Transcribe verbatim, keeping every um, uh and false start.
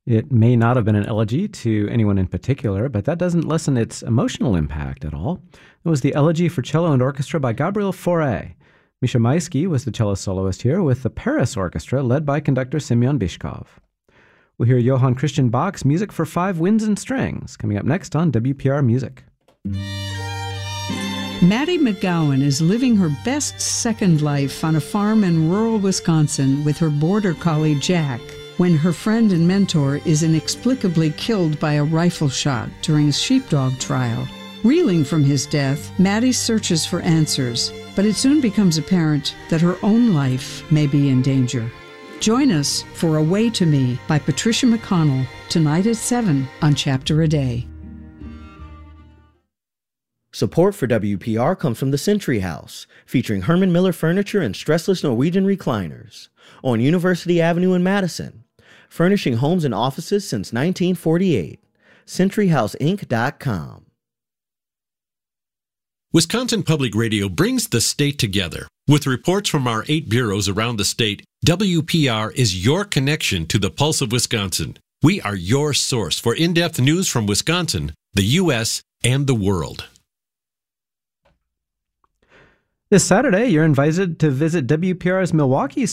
It may not have been an elegy to anyone in particular, but that doesn't lessen its emotional impact at all. It was the Elegy for Cello and Orchestra by Gabriel Fauré. Misha Maisky was the cello soloist here with the Paris Orchestra led by conductor Semyon Bishkov. We'll hear Johann Christian Bach's Music for Five Winds and Strings, coming up next on W P R Music. Maddie McGowan is living her best second life on a farm in rural Wisconsin with her border collie Jack, when her friend and mentor is inexplicably killed by a rifle shot during a sheepdog trial. Reeling from his death, Maddie searches for answers, but it soon becomes apparent that her own life may be in danger. Join us for A Way to Me by Patricia McConnell, tonight at seven on Chapter a Day. Support for W P R comes from the Century House, featuring Herman Miller furniture and stressless Norwegian recliners, on University Avenue in Madison, furnishing homes and offices since nineteen forty-eight. century house inc dot com. Wisconsin Public Radio brings the state together. With reports from our eight bureaus around the state, W P R is your connection to the pulse of Wisconsin. We are your source for in-depth news from Wisconsin, the U S, and the world. This Saturday, you're invited to visit W P R's Milwaukee